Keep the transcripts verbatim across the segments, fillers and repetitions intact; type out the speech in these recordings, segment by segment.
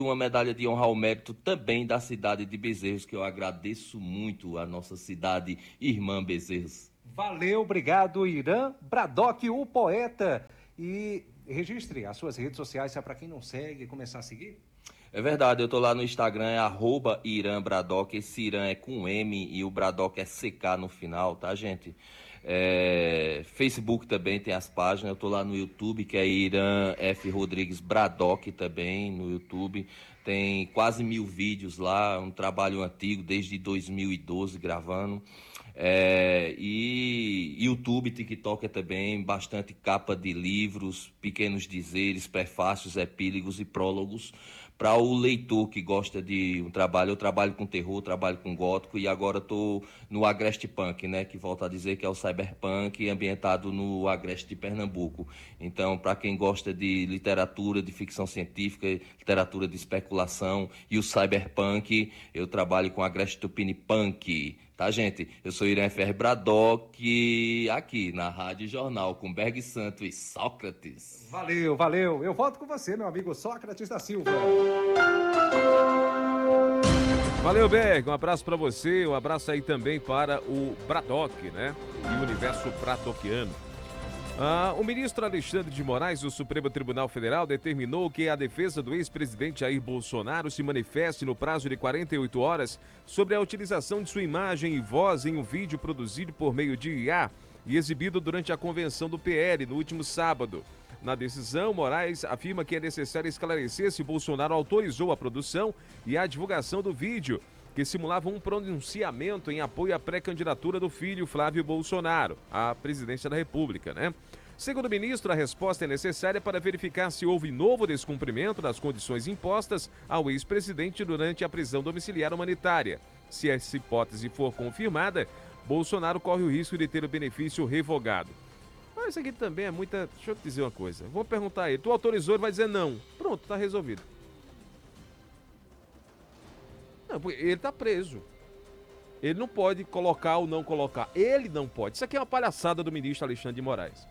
uma medalha de honra ao mérito também da cidade de Bezerros, que eu agradeço muito a nossa cidade irmã Bezerros. Valeu, obrigado, Irã Bradock, o poeta. E registre as suas redes sociais, para quem não segue, começar a seguir. É verdade, eu tô lá no Instagram, é arroba Irã Bradock, esse Irã é com M e o Bradock é C K no final, tá, gente? É, Facebook também tem as páginas, eu tô lá no YouTube, que é Irã F. Rodrigues Bradock também, no YouTube. Tem quase mil vídeos lá, um trabalho antigo, desde dois mil e doze gravando. É, e YouTube, TikTok também, bastante capa de livros, pequenos dizeres, prefácios, epílogos e prólogos. Para o leitor que gosta de um trabalho, eu trabalho com terror, trabalho com gótico e agora estou no Agreste Punk, né? Que volta a dizer que é o cyberpunk ambientado no Agreste de Pernambuco. Então, para quem gosta de literatura, de ficção científica, literatura de especulação e o cyberpunk, eu trabalho com Agreste Tupini Punk. Tá, gente? Eu sou Irã F R Bradock, aqui na Rádio Jornal, com Berg Santo e Sócrates. Valeu, valeu. Eu volto com você, meu amigo Sócrates da Silva. Valeu, Berg. Um abraço para você, um abraço aí também para o Bradock, né? E o universo bradockiano. Ah, o ministro Alexandre de Moraes do Supremo Tribunal Federal determinou que a defesa do ex-presidente Jair Bolsonaro se manifeste no prazo de quarenta e oito horas sobre a utilização de sua imagem e voz em um vídeo produzido por meio de I A e exibido durante a convenção do P L no último sábado. Na decisão, Moraes afirma que é necessário esclarecer se Bolsonaro autorizou a produção e a divulgação do vídeo, que simulava um pronunciamento em apoio à pré-candidatura do filho Flávio Bolsonaro à presidência da República, né? Segundo o ministro, a resposta é necessária para verificar se houve novo descumprimento das condições impostas ao ex-presidente durante a prisão domiciliar humanitária. Se essa hipótese for confirmada, Bolsonaro corre o risco de ter o benefício revogado. Mas isso aqui também é muita... Deixa eu te dizer uma coisa. Vou perguntar a ele. Tu autorizou? Ele vai dizer não. Pronto, tá resolvido. Não, ele tá preso. Ele não pode colocar ou não colocar. Ele não pode. Isso aqui é uma palhaçada do ministro Alexandre de Moraes.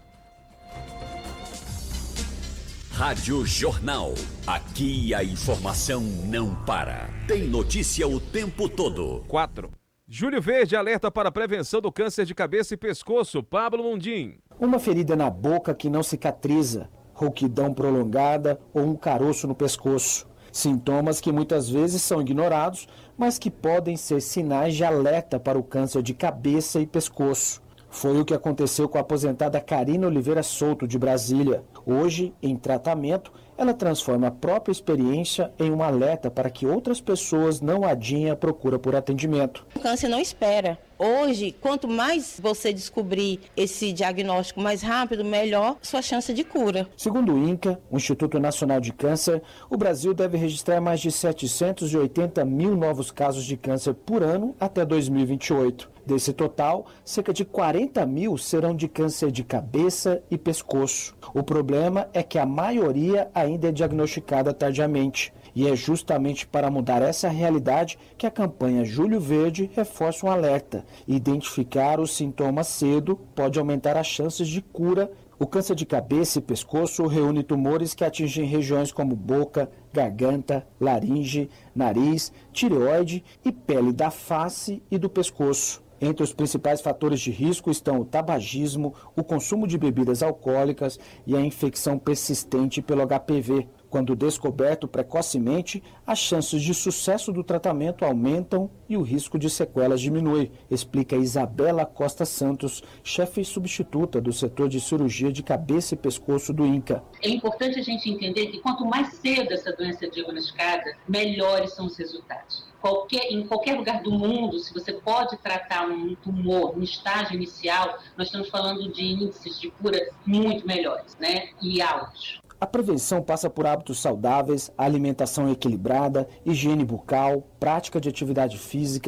Rádio Jornal. Aqui a informação não para. Tem notícia o tempo todo. quatro. Júlio Verde alerta para a prevenção do câncer de cabeça e pescoço. Pablo Mundim. Uma ferida na boca que não cicatriza, rouquidão prolongada ou um caroço no pescoço. Sintomas que muitas vezes são ignorados, mas que podem ser sinais de alerta para o câncer de cabeça e pescoço. Foi o que aconteceu com a aposentada Karina Oliveira Souto, de Brasília. Hoje, em tratamento, ela transforma a própria experiência em um alerta para que outras pessoas não adiem a procura por atendimento. O câncer não espera. Hoje, quanto mais você descobrir esse diagnóstico mais rápido, melhor sua chance de cura. Segundo o INCA, o Instituto Nacional de Câncer, o Brasil deve registrar mais de setecentos e oitenta mil novos casos de câncer por ano até dois mil e vinte e oito. Desse total, cerca de quarenta mil serão de câncer de cabeça e pescoço. O problema é que a maioria ainda é diagnosticada tardiamente. E é justamente para mudar essa realidade que a campanha Júlio Verde reforça um alerta. Identificar os sintomas cedo pode aumentar as chances de cura. O câncer de cabeça e pescoço reúne tumores que atingem regiões como boca, garganta, laringe, nariz, tireoide e pele da face e do pescoço. Entre os principais fatores de risco estão o tabagismo, o consumo de bebidas alcoólicas e a infecção persistente pelo H P V. Quando descoberto precocemente, as chances de sucesso do tratamento aumentam e o risco de sequelas diminui, explica Isabela Costa Santos, chefe substituta do setor de cirurgia de cabeça e pescoço do INCA. É importante a gente entender que quanto mais cedo essa doença é diagnosticada, melhores são os resultados. Qualquer, em qualquer lugar do mundo, se você pode tratar um tumor no estágio inicial, nós estamos falando de índices de cura muito melhores, né? E altos. A prevenção passa por hábitos saudáveis, alimentação equilibrada, higiene bucal, prática de atividade física,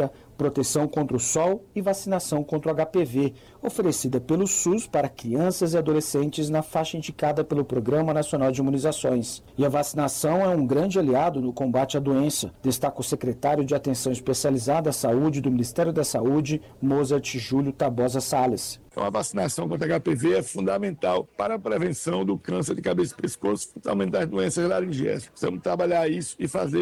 proteção contra o sol e vacinação contra o H P V, oferecida pelo SUS para crianças e adolescentes na faixa indicada pelo Programa Nacional de Imunizações. E a vacinação é um grande aliado no combate à doença, destaca o secretário de Atenção Especializada à Saúde do Ministério da Saúde, Mozart Júlio Tabosa Salles. Então, a vacinação contra H P V é fundamental para a prevenção do câncer de cabeça e pescoço, fundamental das doenças laringéias. Precisamos trabalhar isso e fazer